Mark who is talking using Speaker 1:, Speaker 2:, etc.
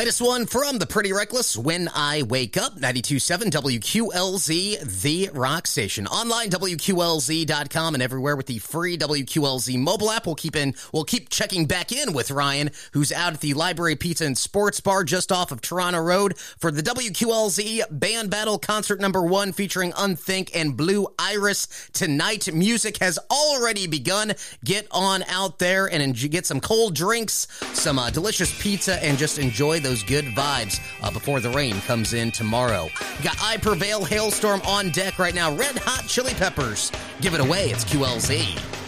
Speaker 1: Latest one from the Pretty Reckless, When I Wake Up, 92.7 WQLZ, the rock station. Online, WQLZ.com, and everywhere with the free WQLZ mobile app. We'll keep checking back in with Ryan, who's out at the Library Pizza and Sports Bar just off of Toronto Road for the WQLZ Band Battle Concert #1 featuring Unthink and Blue Iris tonight. Music has already begun. Get on out there and get some cold drinks, some delicious pizza, and just enjoy those good vibes before the rain comes in tomorrow. We got I Prevail Hailstorm on deck right now. Red Hot Chili Peppers. Give it away. It's QLZ.